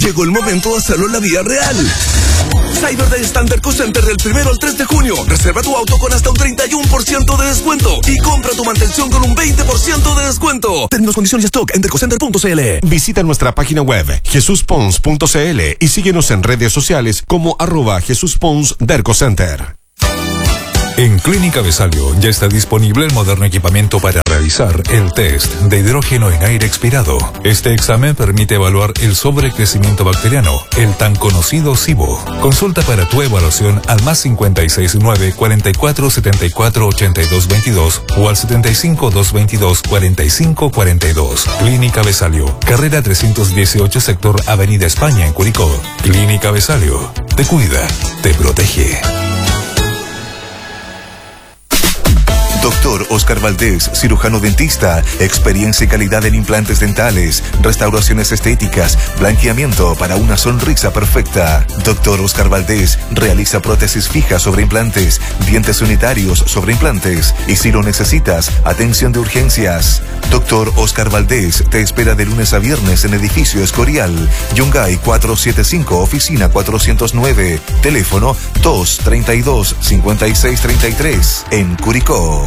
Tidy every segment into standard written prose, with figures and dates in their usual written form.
Llegó el momento de hacerlo en la vida real. Cyber Day está en Derco Center del 1 al 3 de junio. Reserva tu auto con hasta un 31% de descuento y compra tu mantención con un 20% de descuento. Términos, condiciones y stock en dercocenter.cl. Visita nuestra página web jesuspons.cl y síguenos en redes sociales como @JesusPonsDercoCenter. En Clínica Besalio ya está disponible el moderno equipamiento para realizar el test de hidrógeno en aire expirado. Este examen permite evaluar el sobrecrecimiento bacteriano, el tan conocido SIBO. Consulta para tu evaluación al +569 44 74 82 22 o al 75 222 45 42. Clínica Besalio, carrera 318, sector Avenida España en Curicó. Clínica Besalio, te cuida, te protege. Doctor Oscar Valdés, cirujano dentista, experiencia y calidad en implantes dentales, restauraciones estéticas, blanqueamiento para una sonrisa perfecta. Doctor Oscar Valdés realiza prótesis fijas sobre implantes, dientes unitarios sobre implantes y si lo necesitas, atención de urgencias. Doctor Oscar Valdés te espera de lunes a viernes en Edificio Escorial, Yungay 475, oficina 409, teléfono 232-5633, en Curicó.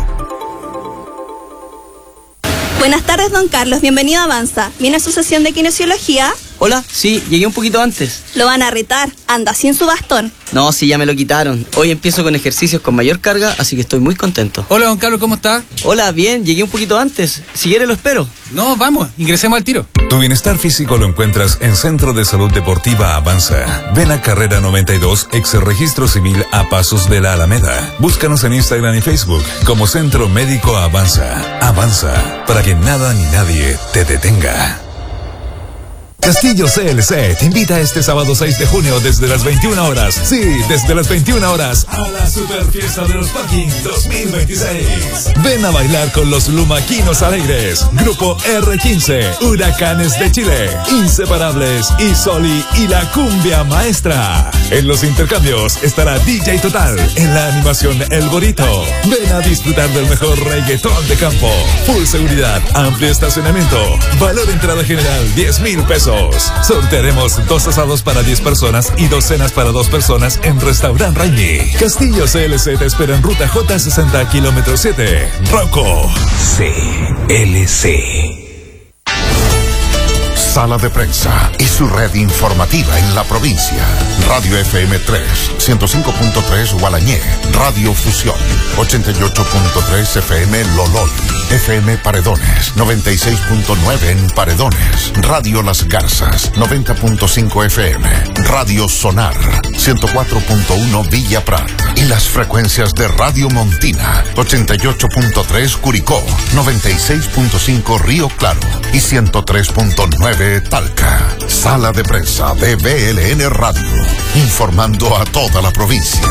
Buenas tardes, don Carlos. Bienvenido a Avanza. ¿Viene a su sesión de kinesiología? Hola, sí, llegué un poquito antes. Lo van a retar. Anda sin su bastón. No, sí, ya me lo quitaron. Hoy empiezo con ejercicios con mayor carga, así que estoy muy contento. Hola, don Carlos, ¿cómo está? Hola, bien, llegué un poquito antes. Si quiere lo espero. No, vamos, ingresemos al tiro. Tu bienestar físico lo encuentras en Centro de Salud Deportiva Avanza. Ven a Carrera 92, ex Registro Civil a pasos de la Alameda. Búscanos en Instagram y Facebook como Centro Médico Avanza. Avanza, para que nada ni nadie te detenga. Castillo CLC te invita este sábado 6 de junio desde las 21 horas. Sí, desde las 21 horas a la Super Fiesta de los Parking 2026. Ven a bailar con los Lumaquinos Alegres, Grupo R15, Huracanes de Chile, Inseparables y Soli y la Cumbia Maestra. En los intercambios estará DJ Total, en la animación El Borito. Ven a disfrutar del mejor reggaetón de campo. Full seguridad, amplio estacionamiento. Valor entrada general 10,000 pesos. Sortearemos 2 asados para 10 personas y 2 cenas para 2 personas en Restaurant Raimi. Castillo CLC te espera en ruta J60 km 7. Rocco CLC. Sala de Prensa y su red informativa en la provincia. Radio FM3, 105.3 Gualañé, Radio Fusión, 88.3 FM Lolol, FM Paredones, 96.9 en Paredones, Radio Las Garzas, 90.5 FM, Radio Sonar, 104.1 Villa Prat y las frecuencias de Radio Montina, 88.3 Curicó, 96.5 Río Claro y 103.9 Talca. Sala de Prensa de BLN Radio, informando a toda la provincia.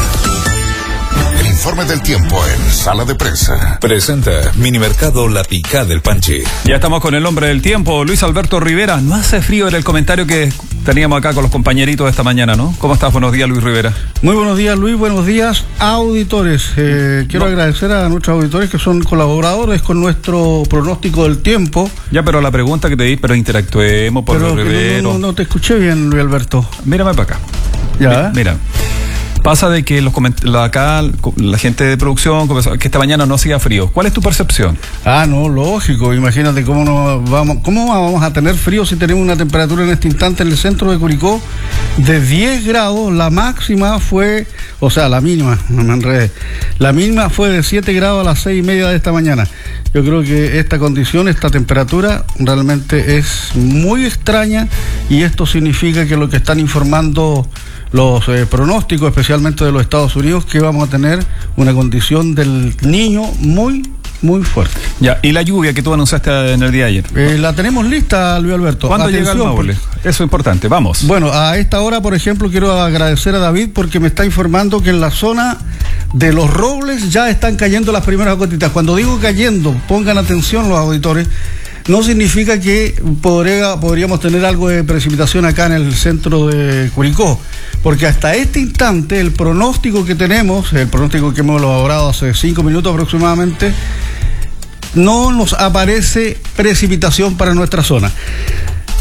El informe del tiempo en Sala de Prensa. Presenta Minimercado La Picá del Panchi. Ya estamos con el hombre del tiempo, Luis Alberto Rivera. No hace frío, era el comentario que teníamos acá con los compañeritos esta mañana, ¿no? ¿Cómo estás? Buenos días, Luis Rivera. Muy buenos días, Luis. Buenos días, auditores. Quiero agradecer a nuestros auditores que son colaboradores con nuestro pronóstico del tiempo. Ya, pero la pregunta que te di, pero interactuemos por Luis Rivera. No te escuché bien, Luis Alberto. Mírame para acá. Ya. Mira. Pasa de que acá la gente de producción que esta mañana no hacía frío. ¿Cuál es tu percepción? No, lógico. Imagínate cómo vamos a tener frío si tenemos una temperatura en este instante en el centro de Curicó de 10 grados. La máxima fue, la mínima, no me enredé. La mínima fue de 7 grados a las 6:30 de esta mañana. Yo creo que esta condición, esta temperatura realmente es muy extraña y esto significa que lo que están informando los pronósticos, especialmente de los Estados Unidos, que vamos a tener una condición del niño muy fuerte. Ya, y la lluvia que tú anunciaste en el día de ayer. La tenemos lista, Luis Alberto. ¿Cuándo llega el Maule? Eso es importante, vamos. Bueno, a esta hora, por ejemplo, quiero agradecer a David porque me está informando que en la zona de Los Robles ya están cayendo las primeras gotitas. Cuando digo cayendo, pongan atención los auditores, no significa que podríamos tener algo de precipitación acá en el centro de Curicó, porque hasta este instante el pronóstico que tenemos, el pronóstico que hemos elaborado hace 5 minutos aproximadamente, no nos aparece precipitación para nuestra zona.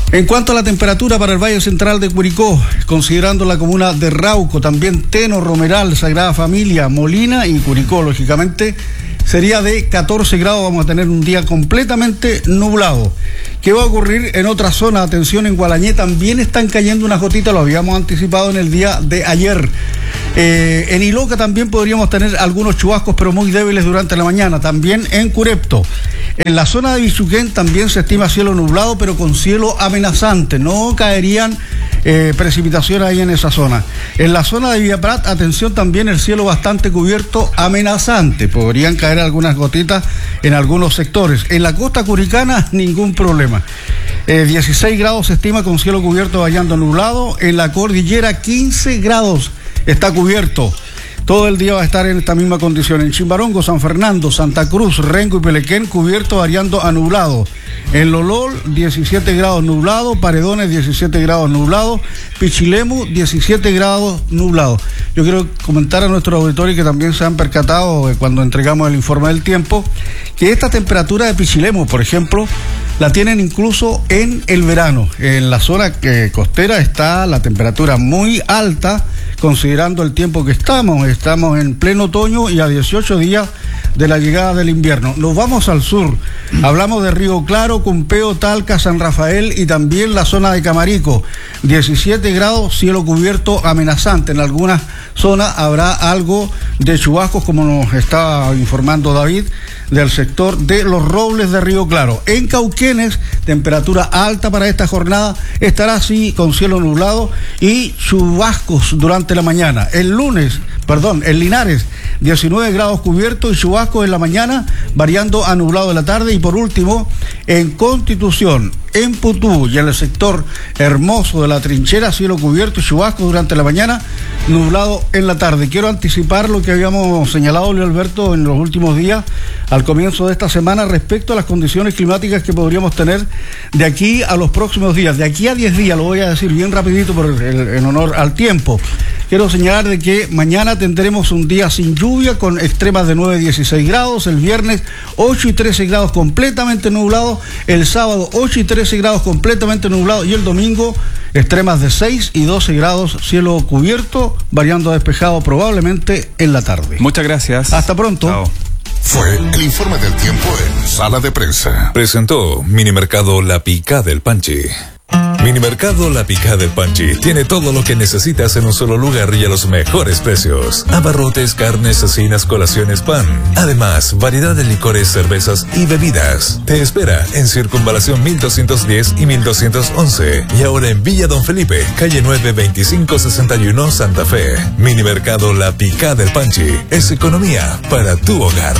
En cuanto a la temperatura para el Valle Central de Curicó, considerando la comuna de Rauco, también Teno, Romeral, Sagrada Familia, Molina y Curicó, lógicamente, sería de 14 grados. Vamos a tener un día completamente nublado. ¿Qué va a ocurrir en otra zona? Atención, en Gualañé también están cayendo unas gotitas, lo habíamos anticipado en el día de ayer. En Iloca también podríamos tener algunos chubascos, pero muy débiles durante la mañana. También en Curepto. En la zona de Bichuquén también se estima cielo nublado, pero con cielo amenazante. No caerían precipitaciones ahí en esa zona. En la zona de Villaprat, atención, también el cielo bastante cubierto, amenazante. Podrían caer algunas gotitas en algunos sectores. En la costa curicana, ningún problema. 16 grados se estima con cielo cubierto, variando nublado. En la cordillera, 15 grados está cubierto. Todo el día va a estar en esta misma condición. En Chimbarongo, San Fernando, Santa Cruz, Rengo y Pelequén, cubierto variando a nublado. En Lolol, 17 grados nublado. Paredones, 17 grados nublado. Pichilemu, 17 grados nublado. Yo quiero comentar a nuestros auditores que también se han percatado cuando entregamos el informe del tiempo, que esta temperatura de Pichilemu, por ejemplo, la tienen incluso en el verano. En la zona costera está la temperatura muy alta, considerando el tiempo que estamos en pleno otoño y a 18 días de la llegada del invierno. Nos vamos al sur, hablamos de Río Claro, Cumpeo, Talca, San Rafael y también la zona de Camarico, 17 grados, cielo cubierto amenazante. En algunas zonas habrá algo de chubascos, como nos estaba informando David, del sector de Los Robles de Río Claro. En Cauquenes, temperatura alta para esta jornada, estará así con cielo nublado y chubascos durante la mañana. En Linares, 19 grados cubiertos y chubascos en la mañana, variando a nublado en la tarde. Y por último, en Constitución, en Putú y en el sector Hermoso de la Trinchera, cielo cubierto y chubascos durante la mañana, nublado en la tarde. Quiero anticipar lo que habíamos señalado, Leo Alberto, en los últimos días, al comienzo de esta semana, respecto a las condiciones climáticas que podríamos tener de aquí a los próximos días. De aquí a 10 días, lo voy a decir bien rapidito en honor al tiempo. Quiero señalar de que mañana tendremos un día sin lluvia, con extremas de 9 y 16 grados. El viernes, 8 y 13 grados completamente nublado. El sábado, 8 y 13 grados completamente nublado. Y el domingo, extremas de 6 y 12 grados, cielo cubierto, variando a despejado probablemente en la tarde. Muchas gracias. Hasta pronto. Chao. Fue el informe del tiempo en Sala de Prensa. Presentó Minimercado La Picá del Panchi. Minimercado La Picá del Panchi tiene todo lo que necesitas en un solo lugar y a los mejores precios. Abarrotes, carnes, cecinas, colaciones, pan. Además, variedad de licores, cervezas y bebidas. Te espera en Circunvalación 1210 y 1211. Y ahora en Villa Don Felipe, calle 9, 2561, Santa Fe. Minimercado La Picá del Panchi es economía para tu hogar.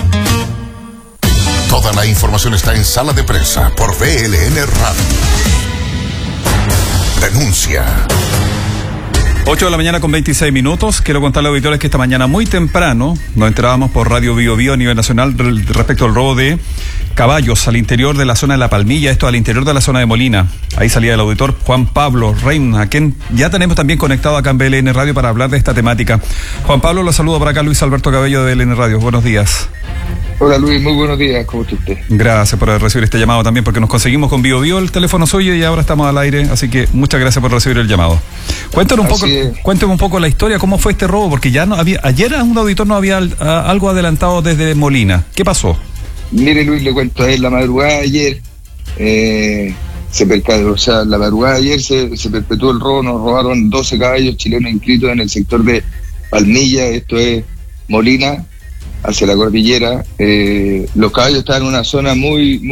Toda la información está en Sala de Prensa por VLN Radio. Denuncia. 8 de la mañana con 26 minutos. Quiero contarle a los auditores que esta mañana muy temprano nos enterábamos por Radio Bio Bio a nivel nacional respecto al robo de caballos al interior de la zona de La Palmilla, esto al interior de la zona de Molina. Ahí salía el auditor Juan Pablo Reina, a quien ya tenemos también conectado acá en BLN Radio para hablar de esta temática. Juan Pablo, lo saludo por acá, Luis Alberto Cabello de BLN Radio. Buenos días. Hola Luis, muy buenos días, ¿cómo está usted? Gracias por recibir este llamado también, porque nos conseguimos con Bio Bio el teléfono suyo y ahora estamos al aire, así que muchas gracias por recibir el llamado. Cuéntanos un poco la historia, cómo fue este robo, porque ya no había, ayer un auditor no había algo adelantado desde Molina. ¿Qué pasó? Mire Luis, le cuento, la madrugada de ayer la madrugada de ayer se perpetuó el robo. Nos robaron 12 caballos chilenos inscritos en el sector de Palmilla, esto es Molina, hacia la cordillera. Los caballos estaban en una zona muy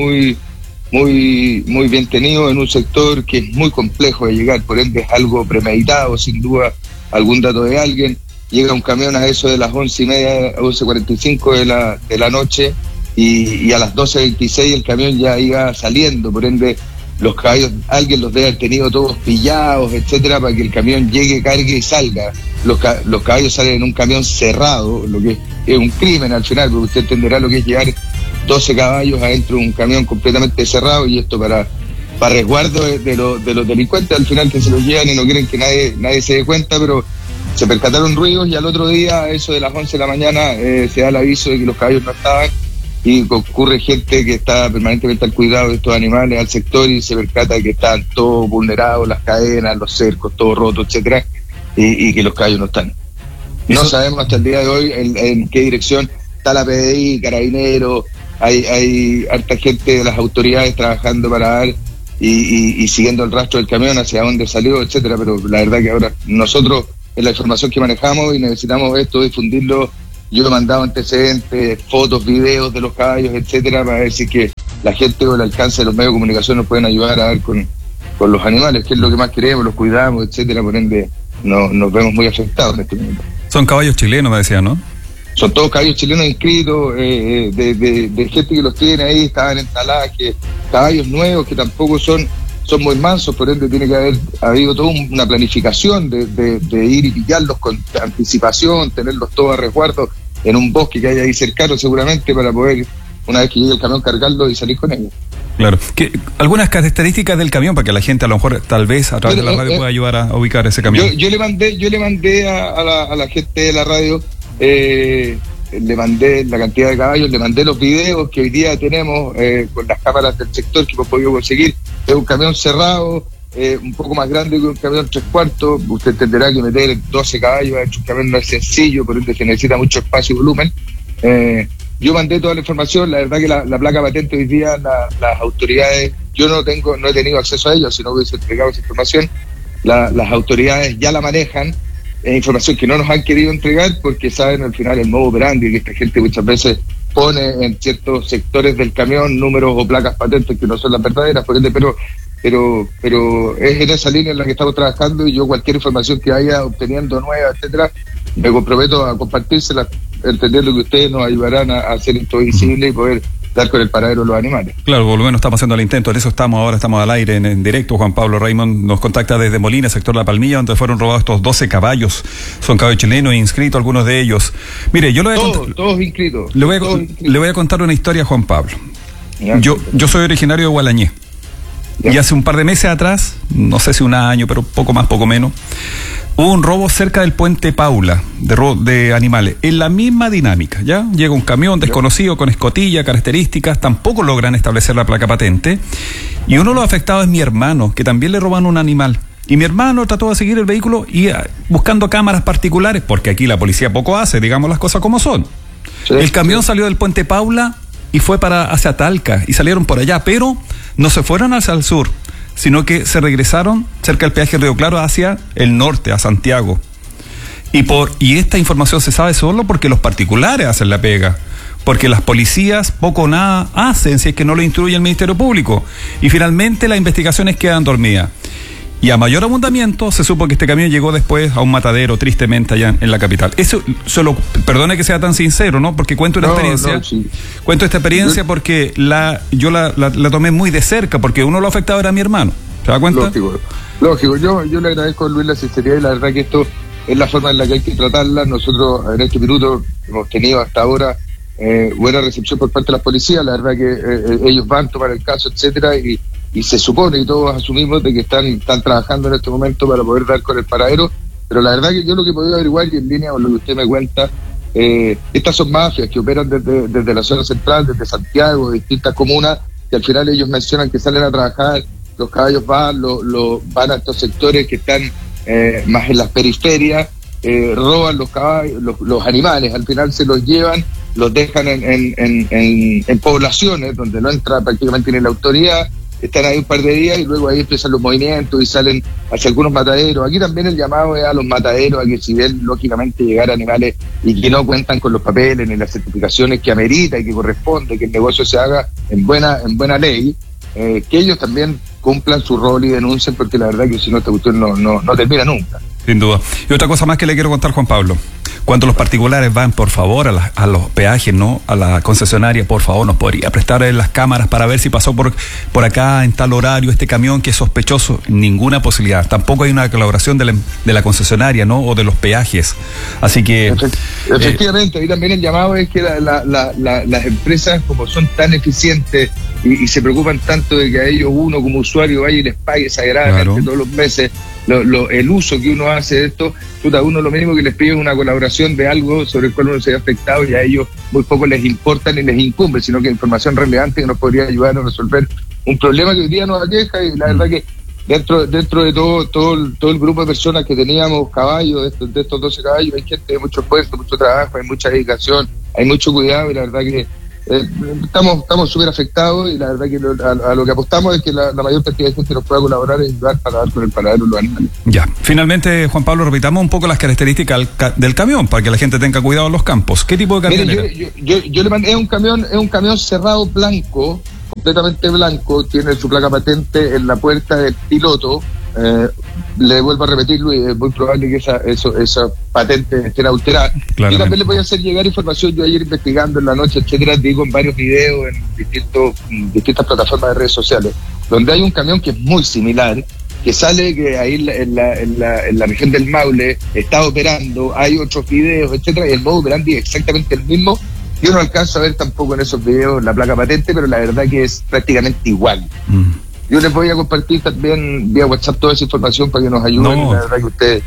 bien tenido, en un sector que es muy complejo de llegar, por ende es algo premeditado, sin duda, algún dato de alguien. Llega un camión a eso de las 11:30, 11:45 de la noche, y a las 12:26 el camión ya iba saliendo, por ende los caballos, alguien los debe haber tenido todos pillados, etcétera, para que el camión llegue, cargue y salga. Los caballos salen en un camión cerrado, lo que es un crimen al final, porque usted entenderá lo que es llevar 12 caballos adentro de un camión completamente cerrado, y esto para resguardo de los delincuentes al final, que se los llevan y no quieren que nadie se dé cuenta. Pero se percataron ruidos y al otro día, a eso de las 11 de la mañana, se da el aviso de que los caballos no estaban, y ocurre gente que está permanentemente al cuidado de estos animales al sector y se percata de que están todos vulnerados, las cadenas, los cercos, todo roto, etcétera, y que los caballos no están. No sabemos hasta el día de hoy en qué dirección está la PDI, Carabineros, hay harta gente de las autoridades trabajando para dar y siguiendo el rastro del camión hacia dónde salió, etcétera, pero la verdad que ahora nosotros es la información que manejamos y necesitamos esto, difundirlo. Yo he mandado antecedentes, fotos, videos de los caballos, etcétera, para ver si que la gente o el alcance de los medios de comunicación nos pueden ayudar a dar con los animales, que es lo que más queremos, los cuidamos, etcétera, por ende nos vemos muy afectados en este momento. Son caballos chilenos, me decía, ¿no? Son todos caballos chilenos inscritos, de gente que los tiene ahí, estaban en talaje, caballos nuevos que tampoco son muy mansos, por ende tiene que haber habido toda una planificación de ir y pillarlos con anticipación, tenerlos todos a resguardo en un bosque que hay ahí cercano seguramente para poder, una vez que llegue el camión, cargarlo y salir con ellos. Claro. Algunas características del camión para que la gente a lo mejor tal vez a través de la radio pueda ayudar a ubicar ese camión. Yo le mandé a la gente de la radio, le mandé la cantidad de caballos, le mandé los videos que hoy día tenemos con las cámaras del sector que hemos podido conseguir. Es un camión cerrado, un poco más grande que un camión 3/4. Usted entenderá que meter 12 caballos en un camión no es sencillo, por ende se necesita mucho espacio y volumen. Yo mandé toda la información, la verdad que la placa patente hoy día las autoridades, yo no he tenido acceso a ellos, si no hubiese entregado esa información, las autoridades ya la manejan. Es información que no nos han querido entregar porque saben al final el modo operandi, que esta gente muchas veces pone en ciertos sectores del camión números o placas patentes que no son las verdaderas, por ende, pero es en esa línea en la que estamos trabajando y yo cualquier información que vaya obteniendo nueva, etcétera, me comprometo a compartírsela, entendiendo que ustedes nos ayudarán a hacer esto visible y poder dar con el paradero de los animales. Claro, por lo menos estamos haciendo el intento, en eso ahora estamos al aire en directo. Juan Pablo Raymond nos contacta desde Molina, sector La Palmilla, donde fueron robados estos 12 caballos. Son caballos chilenos inscritos, algunos de ellos. Mire, yo todos inscritos. Le voy a contar una historia a Juan Pablo. Yo soy originario de Gualañé. Y hace un par de meses atrás, no sé si un año, pero poco más, poco menos, hubo un robo cerca del puente Paula de animales, en la misma dinámica, ¿ya? Llega un camión desconocido con escotilla, características, tampoco logran establecer la placa patente, y uno de los afectados es mi hermano, que también le roban un animal. Y mi hermano trató de seguir el vehículo y buscando cámaras particulares, porque aquí la policía poco hace, digamos las cosas como son. El camión salió del puente Paula y fue hacia Talca, y salieron por allá, pero no se fueron hacia el sur, sino que se regresaron cerca del peaje Río Claro hacia el norte, a Santiago. Y esta información se sabe solo porque los particulares hacen la pega, porque las policías poco o nada hacen si es que no lo instruye el Ministerio Público, y finalmente las investigaciones quedan dormidas. Y a mayor abundamiento se supo que este camión llegó después a un matadero, tristemente, allá en la capital. Eso perdone que sea tan sincero, ¿no? Porque cuento una experiencia. Sí. Cuento esta experiencia porque yo la tomé muy de cerca, porque uno lo afectado era mi hermano. ¿Se da cuenta? Lógico. Yo le agradezco a Luis la sinceridad y la verdad que esto es la forma en la que hay que tratarla. Nosotros en este minuto hemos tenido hasta ahora buena recepción por parte de las policías. La verdad que ellos van a tomar el caso, etcétera, y se supone y todos asumimos de que están trabajando en este momento para poder dar con el paradero, pero la verdad que yo lo que he podido averiguar y en línea con lo que usted me cuenta, estas son mafias que operan desde la zona central, desde Santiago, de distintas comunas, y al final ellos mencionan que salen a trabajar, los caballos van a estos sectores que están más en las periferias, roban los caballos, los animales, al final se los llevan, los dejan en poblaciones donde no entra prácticamente ni la autoridad, están ahí un par de días y luego ahí empiezan los movimientos y salen hacia algunos mataderos. Aquí también el llamado es a los mataderos a que si ven lógicamente llegar animales y que no cuentan con los papeles ni las certificaciones que amerita y que corresponde que el negocio se haga en buena ley, que ellos también cumplan su rol y denuncien, porque la verdad que si no esta cuestión no termina nunca. Sin duda. Y otra cosa más que le quiero contar, Juan Pablo. Cuando los particulares van, por favor, a los peajes, ¿no? A la concesionaria, por favor, nos podría prestar las cámaras para ver si pasó por acá en tal horario este camión que es sospechoso. Ninguna posibilidad. Tampoco hay una colaboración de la concesionaria, ¿no? O de los peajes. Así que... Efectivamente, ahí también el llamado es que las empresas, como son tan eficientes y se preocupan tanto de que a ellos uno como usuario vaya y les pague exageradamente todos los meses, el uso que uno hace de esto, uno lo mínimo que les pide es una colaboración de algo sobre el cual uno se ha afectado, y a ellos muy poco les importa ni les incumbe, sino que información relevante que nos podría ayudar a resolver un problema que hoy día nos aqueja. Y la verdad que dentro de todo el grupo de personas que teníamos caballos, de estos 12 caballos, hay gente de mucho esfuerzo, mucho trabajo, hay mucha dedicación, hay mucho cuidado, y la verdad que estamos súper afectados, y la verdad que a lo que apostamos es que la mayor cantidad de gente nos pueda colaborar y ayudar para dar con el paradero de los animales. Ya, finalmente, Juan Pablo, repitamos un poco las características del camión para que la gente tenga cuidado en los campos. ¿Qué tipo de camión era? Yo le mandé, es un camión cerrado blanco, completamente blanco, tiene su placa patente en la puerta del piloto. Le vuelvo a repetir, Luis, es muy probable que esa patente esté alterada. Y también le voy a hacer llegar información. Yo ayer investigando en la noche, etcétera, digo en varios videos en distintas plataformas de redes sociales, donde hay un camión que es muy similar, que sale que ahí en la región del Maule está operando, hay otros videos, etcétera, y el modo operandi es exactamente el mismo. Yo no alcanzo a ver tampoco en esos videos la placa patente, pero la verdad que es prácticamente igual. Yo les voy a compartir también vía WhatsApp toda esa información para que nos ayuden. La verdad que ustedes,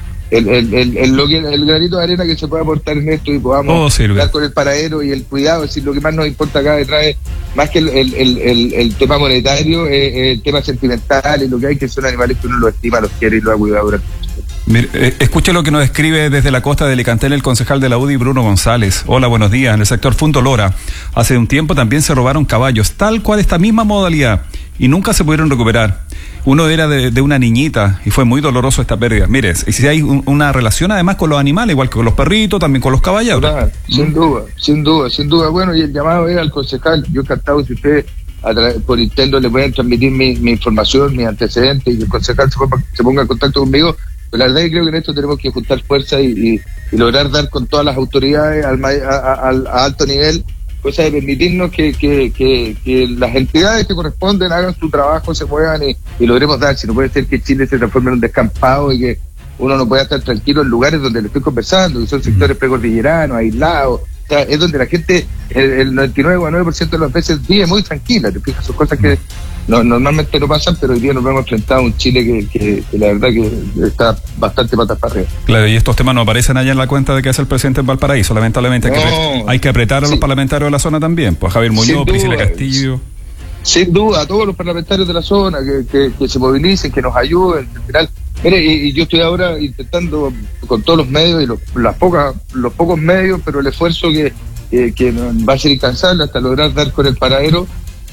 el granito de arena que se pueda aportar en esto y podamos dar con el paradero y el cuidado, es decir, lo que más nos importa acá detrás es, más que el tema monetario, el tema sentimental, y lo que hay, que son animales que uno los estima, los quiere y los ha cuidado durante mucho tiempo. Mire, escuche lo que nos escribe desde la costa de Alicantén el concejal de la UDI, Bruno González. Hola, buenos días. En el sector Fundo Lora, hace un tiempo también se robaron caballos, tal cual esta misma modalidad, y nunca se pudieron recuperar. Uno era de una niñita, y fue muy doloroso esta pérdida. Mire, si hay una relación además con los animales, igual que con los perritos, también con los caballos. Claro, sin duda. Bueno, y el llamado era al concejal. Yo encantado si ustedes por interno le pueden transmitir mi información, mis antecedentes, y el concejal se ponga en contacto conmigo. Pero la verdad es que creo que en esto tenemos que juntar fuerza y lograr dar con todas las autoridades a alto nivel, cosa de permitirnos que las entidades que corresponden hagan su trabajo, se muevan y logremos dar. Si no puede ser que Chile se transforme en un descampado y que uno no pueda estar tranquilo en lugares donde le estoy conversando, que son sectores precordilleranos, aislados. O sea, es donde la gente, el 99,9% de las veces vive muy tranquila. Te fijas, son cosas que normalmente no pasan, pero hoy día nos hemos enfrentado a un Chile que la verdad que está bastante patas para arriba. Claro, y estos temas no aparecen allá en la cuenta de que hace el presidente en Valparaíso. Lamentablemente hay que apretar a los parlamentarios de la zona también, pues Javier Muñoz, Priscila Castillo. Sin duda, a todos los parlamentarios de la zona que se movilicen, que nos ayuden, en general. Mire, y yo estoy ahora intentando con todos los medios y los pocos medios, pero el esfuerzo que va a ser incansable hasta lograr dar con el paradero,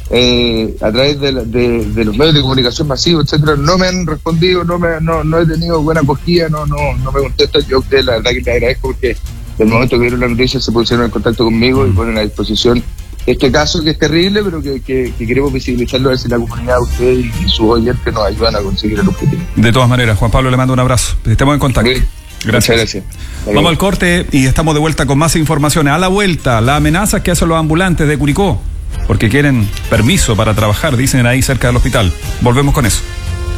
a través de los medios de comunicación masivos, etcétera. No me han respondido, no he tenido buena acogida, no me contestan. Yo a ustedes la verdad que les agradezco, porque del momento que vieron la noticia se pusieron en contacto conmigo y ponen a disposición este caso, que es terrible, pero que queremos visibilizarlo, a ver si la comunidad de ustedes y sus oyentes nos ayudan a conseguir el objetivo. De todas maneras, Juan Pablo, le mando un abrazo. Estamos en contacto. Sí. Gracias. Vamos al corte y estamos de vuelta con más informaciones. A la vuelta, las amenazas que hacen los ambulantes de Curicó, porque quieren permiso para trabajar, dicen ahí cerca del hospital. Volvemos con eso.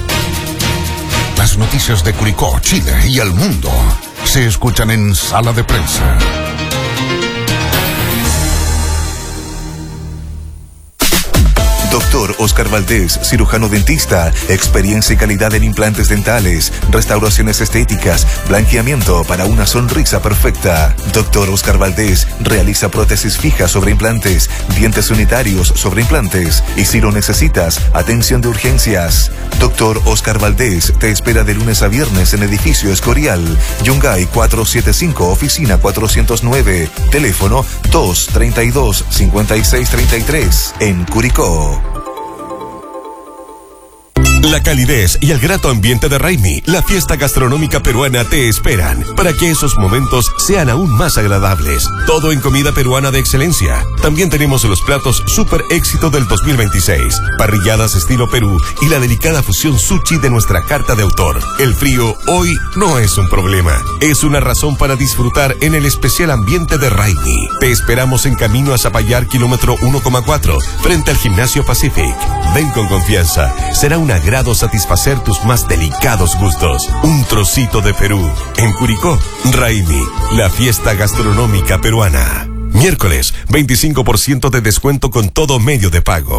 Las noticias de Curicó, Chile y el mundo se escuchan en Sala de Prensa. Doctor Oscar Valdés, cirujano dentista, experiencia y calidad en implantes dentales, restauraciones estéticas, blanqueamiento para una sonrisa perfecta. Doctor Oscar Valdés realiza prótesis fijas sobre implantes, dientes unitarios sobre implantes, y si lo necesitas, atención de urgencias. Doctor Oscar Valdés te espera de lunes a viernes en Edificio Escorial, Yungay 475, oficina 409, teléfono 232-5633, en Curicó. La calidez y el grato ambiente de Raimi, la fiesta gastronómica peruana, te esperan para que esos momentos sean aún más agradables. Todo en comida peruana de excelencia. También tenemos los platos super éxito del 2026, parrilladas estilo Perú y la delicada fusión sushi de nuestra carta de autor. El frío hoy no es un problema, es una razón para disfrutar en el especial ambiente de Raimi. Te esperamos en camino a Zapallar, kilómetro 1,4, frente al Gimnasio Pacific. Ven con confianza, será un agrado satisfacer tus más delicados gustos. Un trocito de Perú. En Curicó, Raimi, la fiesta gastronómica peruana. Miércoles, 25% de descuento con todo medio de pago.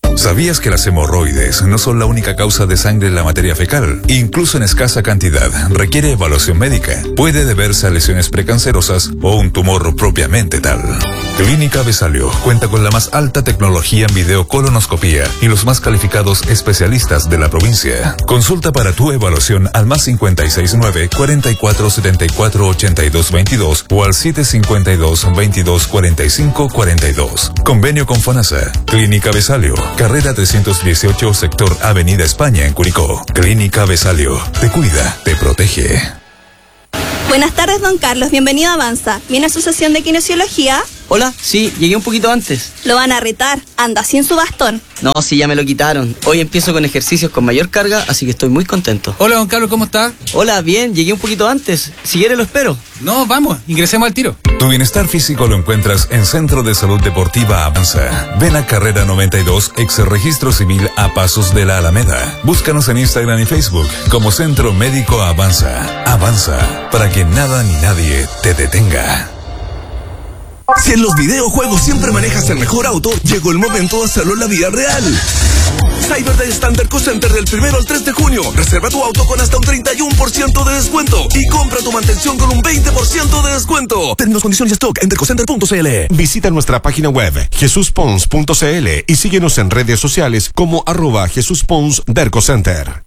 ¿Sabías que las hemorroides no son la única causa de sangre en la materia fecal? Incluso en escasa cantidad, requiere evaluación médica. Puede deberse a lesiones precancerosas o un tumor propiamente tal. Clínica Besalio cuenta con la más alta tecnología en videocolonoscopía y los más calificados especialistas de la provincia. Consulta para tu evaluación al más 569 44 74 82 22 o al 752 22 45 42. Convenio con FONASA. Clínica Besalio, carrera 318, sector Avenida España en Curicó. Clínica Besalio, te cuida, te protege. Buenas tardes, don Carlos. Bienvenido a Avanza. ¿Viene a su sesión de kinesiología? Hola, sí, llegué un poquito antes. Lo van a retar. Anda sin su bastón. No, sí, ya me lo quitaron. Hoy empiezo con ejercicios con mayor carga, así que estoy muy contento. Hola, don Carlos, ¿cómo está? Hola, bien, llegué un poquito antes. Si quiere lo espero. No, vamos, ingresemos al tiro. Tu bienestar físico lo encuentras en Centro de Salud Deportiva Avanza. Ven a Carrera 92, ex Registro Civil a Pasos de la Alameda. Búscanos en Instagram y Facebook como Centro Médico Avanza. Avanza, para que nada ni nadie te detenga. Si en los videojuegos siempre manejas el mejor auto, llegó el momento de hacerlo en la vida real. Cyber Day Standard Co Center del 1 al 3 de junio. Reserva tu auto con hasta un 31% de descuento y compra tu mantención con un 20% de descuento. Términos, condiciones y stock en dercocenter.cl. Visita nuestra página web jesuspons.cl y síguenos en redes sociales como @jesusponsdercocenter.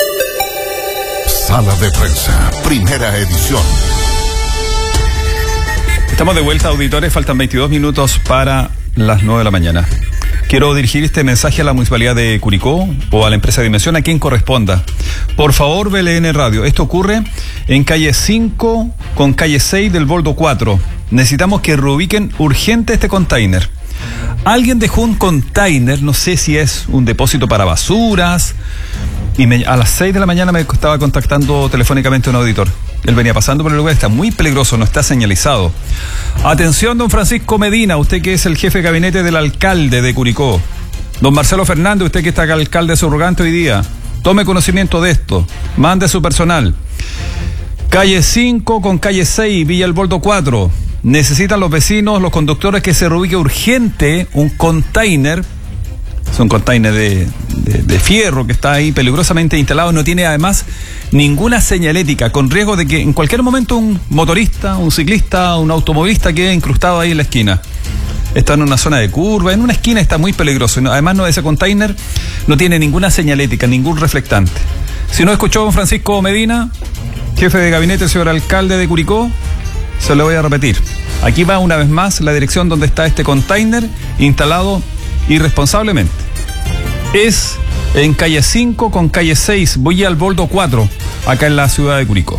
Sala de Prensa, primera edición. Estamos de vuelta, auditores. Faltan 22 minutos para las 9 de la mañana. Quiero dirigir este mensaje a la Municipalidad de Curicó o a la empresa Dimensión, a quien corresponda. Por favor, BLN Radio. Esto ocurre en calle 5 con calle 6 del Boldo 4. Necesitamos que reubiquen urgente este container. Alguien dejó un container, no sé si es un depósito para basuras, y a las 6 de la mañana me estaba contactando telefónicamente un auditor. Él venía pasando por el lugar, está muy peligroso, no está señalizado. Atención, don Francisco Medina, usted que es el jefe de gabinete del alcalde de Curicó. Don Marcelo Fernández, usted que está alcalde subrogante hoy día. Tome conocimiento de esto, mande su personal. Calle 5 con calle 6, Villa El Boldo 4. Necesitan los vecinos, los conductores, que se reubique urgente un container. Es un container de fierro que está ahí peligrosamente instalado. No tiene además ninguna señalética, con riesgo de que en cualquier momento un motorista, un ciclista, un automovilista quede incrustado ahí en la esquina. Está en una zona de curva, en una esquina, está muy peligroso. Además, ese container no tiene ninguna señalética, ningún reflectante. Si no escuchó don Francisco Medina, jefe de gabinete, señor alcalde de Curicó, se lo voy a repetir. Aquí va una vez más la dirección donde está este container instalado irresponsablemente. Es en calle 5 con calle 6, Villa El Boldo 4, acá en la ciudad de Curicó.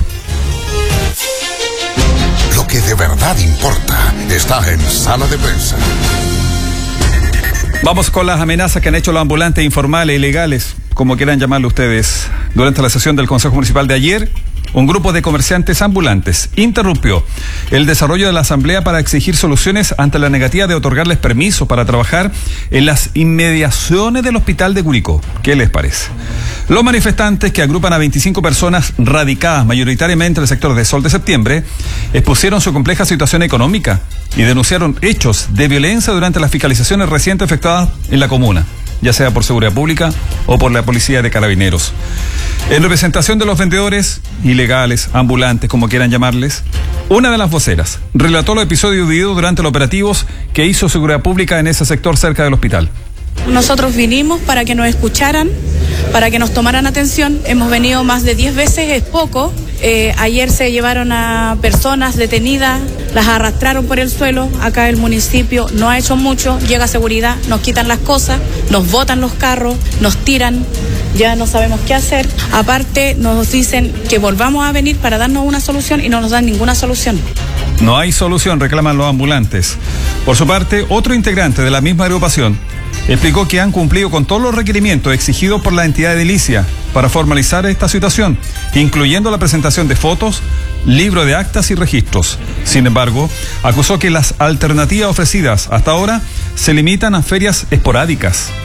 Lo que de verdad importa está en Sala de Prensa. Vamos con las amenazas que han hecho los ambulantes informales, ilegales, como quieran llamarlo ustedes. Durante la sesión del Consejo Municipal de ayer, un grupo de comerciantes ambulantes interrumpió el desarrollo de la asamblea para exigir soluciones ante la negativa de otorgarles permiso para trabajar en las inmediaciones del hospital de Curicó. ¿Qué les parece? Los manifestantes, que agrupan a 25 personas radicadas mayoritariamente en el sector de Sol de Septiembre, expusieron su compleja situación económica y denunciaron hechos de violencia durante las fiscalizaciones recientes efectuadas en la comuna, ya sea por seguridad pública o por la policía de carabineros. En representación de los vendedores ilegales, ambulantes, como quieran llamarles, una de las voceras relató los episodios vividos durante los operativos que hizo seguridad pública en ese sector cerca del hospital. Nosotros vinimos para que nos escucharan, para que nos tomaran atención. Hemos venido más de 10 veces, es poco. Ayer se llevaron a personas detenidas, las arrastraron por el suelo. Acá el municipio no ha hecho mucho, llega seguridad, nos quitan las cosas, nos botan los carros, nos tiran, ya no sabemos qué hacer. Aparte nos dicen que volvamos a venir para darnos una solución y no nos dan ninguna solución. No hay solución, reclaman los ambulantes. Por su parte, otro integrante de la misma agrupación explicó que han cumplido con todos los requerimientos exigidos por la entidad edilicia para formalizar esta situación, incluyendo la presentación de fotos, libro de actas y registros. Sin embargo, acusó que las alternativas ofrecidas hasta ahora se limitan a ferias esporádicas.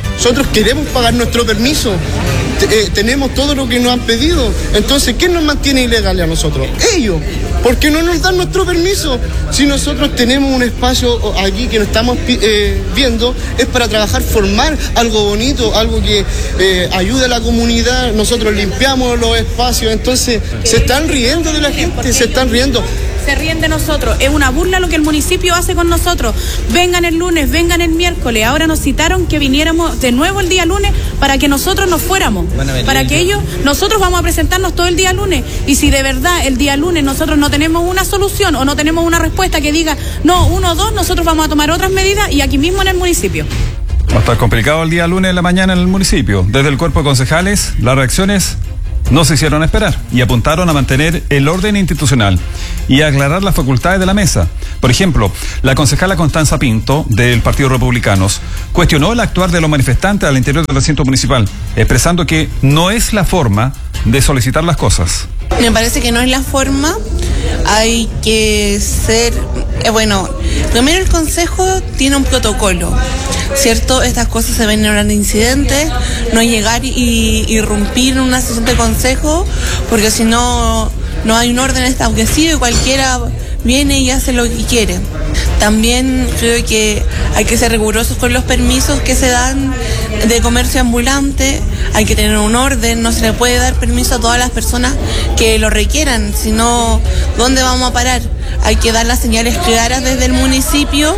Nosotros queremos pagar nuestro permiso. Tenemos todo lo que nos han pedido. Entonces, ¿quién nos mantiene ilegales a nosotros? Ellos. ¿Por qué no nos dan nuestro permiso? Si nosotros tenemos un espacio aquí que nos estamos viendo, es para trabajar, formar algo bonito, algo que ayude a la comunidad. Nosotros limpiamos los espacios. Entonces, se están riendo de la gente, se están riendo. Se ríen de nosotros, es una burla lo que el municipio hace con nosotros. Vengan el lunes, vengan el miércoles. Ahora nos citaron que viniéramos de nuevo el día lunes para que nosotros nos fuéramos, para que nosotros vamos a presentarnos todo el día lunes. Y si de verdad el día lunes nosotros no tenemos una solución o no tenemos una respuesta que diga no, 1 o 2, nosotros vamos a tomar otras medidas y aquí mismo en el municipio. Va a estar complicado el día lunes en la mañana en el municipio. Desde el cuerpo de concejales, las reacciones no se hicieron esperar y apuntaron a mantener el orden institucional y a aclarar las facultades de la mesa. Por ejemplo, la concejala Constanza Pinto, del Partido Republicanos, cuestionó el actuar de los manifestantes al interior del recinto municipal, expresando que no es la forma de solicitar las cosas. Me parece que no es la forma, hay que ser, primero el consejo tiene un protocolo, ¿cierto? Estas cosas se ven en un incidente, no llegar y irrumpir en una sesión de consejo, porque si no, no hay un orden establecido y cualquiera viene y hace lo que quiere. También creo que hay que ser rigurosos con los permisos que se dan de comercio ambulante, hay que tener un orden, no se le puede dar permiso a todas las personas que lo requieran, sino ¿dónde vamos a parar? Hay que dar las señales claras desde el municipio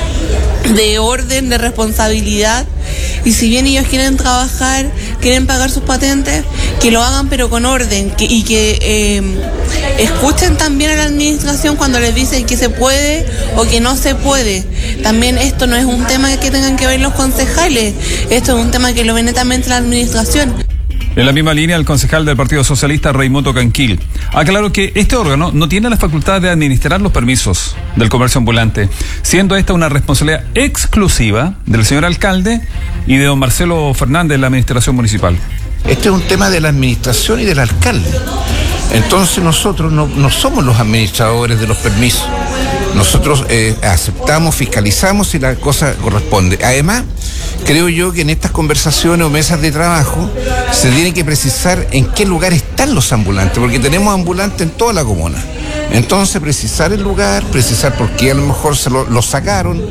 de orden, de responsabilidad, y si bien ellos quieren trabajar, quieren pagar sus patentes, que lo hagan pero con orden, y que escuchen también a la administración cuando les dicen que se puede o que no se puede. También esto no es un tema que tengan que ver los concejales, esto es un tema que lo ve netamente la administración. En la misma línea, el concejal del Partido Socialista, Raimundo Canquil, aclaró que este órgano no tiene la facultad de administrar los permisos del comercio ambulante, siendo esta una responsabilidad exclusiva del señor alcalde y de don Marcelo Fernández de la administración municipal. Este es un tema de la administración y del alcalde. Entonces nosotros no somos los administradores de los permisos. Nosotros aceptamos, fiscalizamos si la cosa corresponde. Además, creo yo que en estas conversaciones o mesas de trabajo se tiene que precisar en qué lugar están los ambulantes, porque tenemos ambulantes en toda la comuna. Entonces, precisar el lugar, precisar por qué a lo mejor se lo sacaron,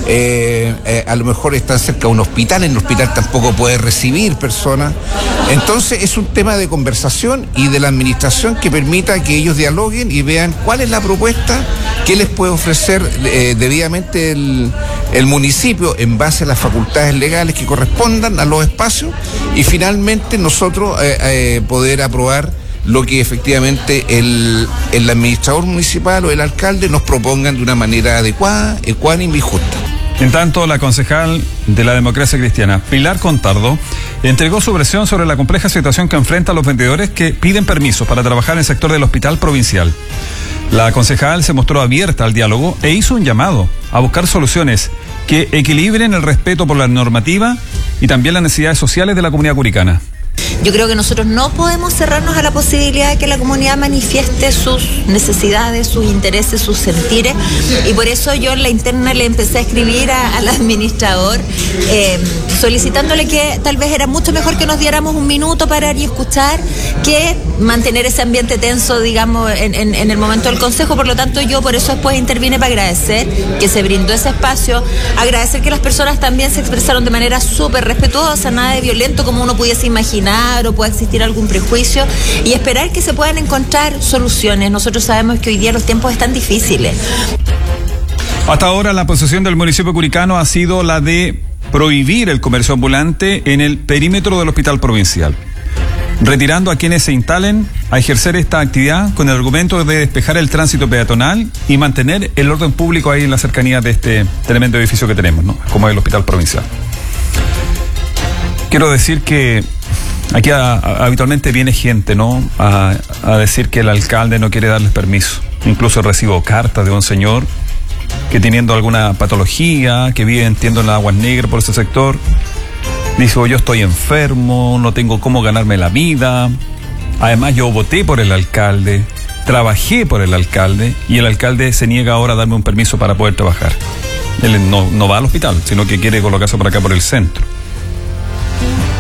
a lo mejor están cerca de un hospital, en el hospital tampoco puede recibir personas. Entonces, es un tema de conversación y de la administración que permita que ellos dialoguen y vean cuál es la propuesta que les puede ofrecer debidamente el municipio en base a las facultades legales que correspondan a los espacios, y finalmente nosotros poder aprobar lo que efectivamente el administrador municipal o el alcalde nos propongan de una manera adecuada, ecuánime y justa. En tanto, la concejal de la Democracia Cristiana, Pilar Contardo, entregó su versión sobre la compleja situación que enfrentan los vendedores que piden permisos para trabajar en el sector del hospital provincial. La concejal se mostró abierta al diálogo e hizo un llamado a buscar soluciones que equilibren el respeto por la normativa y también las necesidades sociales de la comunidad curicana. Yo creo que nosotros no podemos cerrarnos a la posibilidad de que la comunidad manifieste sus necesidades, sus intereses, sus sentires, y por eso yo en la interna le empecé a escribir al administrador solicitándole que tal vez era mucho mejor que nos diéramos un minuto para ir y escuchar que mantener ese ambiente tenso, digamos, en el momento del consejo. Por lo tanto, yo por eso después intervine para agradecer que se brindó ese espacio, agradecer que las personas también se expresaron de manera súper respetuosa, nada de violento como uno pudiese imaginar o pueda existir algún prejuicio, y esperar que se puedan encontrar soluciones. Nosotros sabemos que hoy día los tiempos están difíciles. Hasta ahora la posición del municipio curicano ha sido la de prohibir el comercio ambulante en el perímetro del hospital provincial, retirando a quienes se instalen a ejercer esta actividad con el argumento de despejar el tránsito peatonal y mantener el orden público ahí en la cercanía de este tremendo edificio que tenemos, ¿no? Como es el hospital provincial. Quiero decir que aquí habitualmente viene gente, ¿no?, a decir que el alcalde no quiere darles permiso. Incluso recibo cartas de un señor que, teniendo alguna patología, que vive, entiendo, en las aguas negras por ese sector, dice: yo estoy enfermo, no tengo cómo ganarme la vida. Además, yo voté por el alcalde, trabajé por el alcalde, y el alcalde se niega ahora a darme un permiso para poder trabajar. Él no va al hospital, sino que quiere colocarse por acá, por el centro.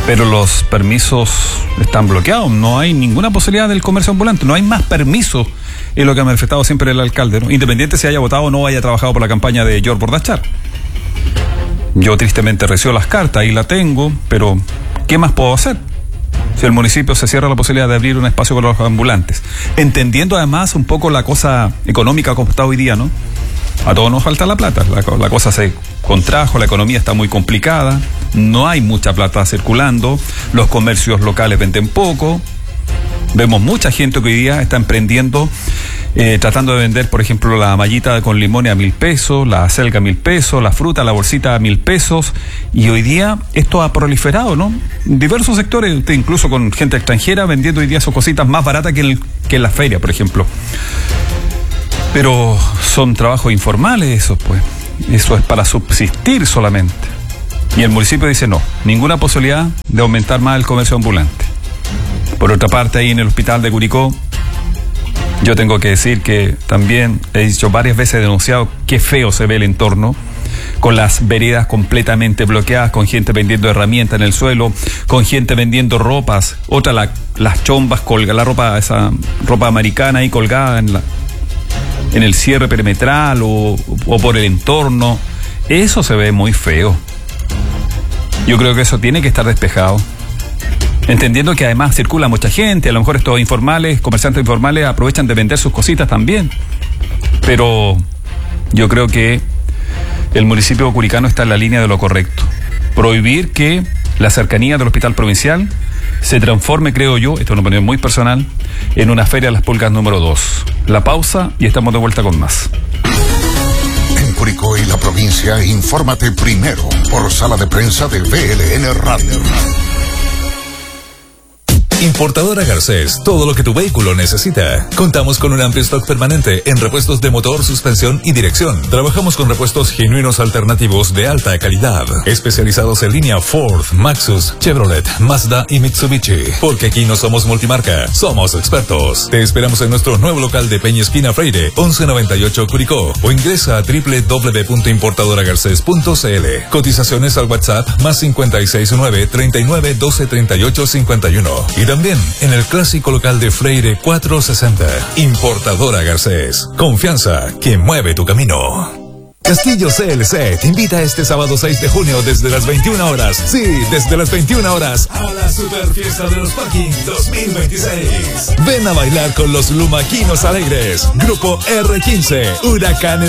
pero los permisos están bloqueados. No hay ninguna posibilidad del comercio ambulante. No hay más permisos, es lo que ha manifestado siempre el alcalde, ¿no? Independiente si haya votado o no haya trabajado por la campaña de George Bordachar. Yo tristemente recibo las cartas, ahí la tengo, pero ¿qué más puedo hacer? Si el municipio se cierra la posibilidad de abrir un espacio para los ambulantes. Entendiendo además un poco la cosa económica como está hoy día, ¿no? A todos nos falta la plata, la cosa se contrajo, la economía está muy complicada, no hay mucha plata circulando, los comercios locales venden poco, vemos mucha gente que hoy día está emprendiendo, tratando de vender, por ejemplo, la mallita con limón a 1.000 pesos, la acelga a 1.000 pesos, la fruta, la bolsita a 1.000 pesos, y hoy día esto ha proliferado, ¿no? En diversos sectores, incluso con gente extranjera vendiendo hoy día sus cositas más baratas que en la feria, por ejemplo. Pero son trabajos informales esos, pues. Eso es para subsistir solamente. Y el municipio dice no, ninguna posibilidad de aumentar más el comercio ambulante. Por otra parte, ahí en el hospital de Curicó, yo tengo que decir que también he dicho varias veces, he denunciado qué feo se ve el entorno, con las veredas completamente bloqueadas, con gente vendiendo herramientas en el suelo, con gente vendiendo ropas, las chombas colgadas, la ropa, esa ropa americana ahí colgada en el cierre perimetral o por el entorno. Eso se ve muy feo. Yo creo que eso tiene que estar despejado. Entendiendo que además circula mucha gente, a lo mejor estos informales, comerciantes informales aprovechan de vender sus cositas también. Pero yo creo que el municipio curicano está en la línea de lo correcto. Prohibir que la cercanía del hospital provincial se transforme, creo yo, esto es una opinión muy personal, en una feria de las pulgas número 2. La pausa y estamos de vuelta con más. En Curicó y la provincia, infórmate primero por sala de prensa de VLN Radio. Importadora Garcés, todo lo que tu vehículo necesita. Contamos con un amplio stock permanente en repuestos de motor, suspensión y dirección. Trabajamos con repuestos genuinos alternativos de alta calidad, especializados en línea Ford, Maxus, Chevrolet, Mazda y Mitsubishi. Porque aquí no somos multimarca, somos expertos. Te esperamos en nuestro nuevo local de Peña Esquina Freire, 1198 Curicó, o ingresa a www.importadoragarces.cl. Cotizaciones al WhatsApp más 569 39 12 38 51. Y también en el clásico local de Freire 460. Importadora Garcés. Confianza que mueve tu camino. Castillo CLC te invita este sábado 6 de junio desde las 21 horas. Sí, desde las 21 horas a la Super Fiesta de los Parking 2026. Ven a bailar con los Lumaquinos Alegres, Grupo R15, Huracanes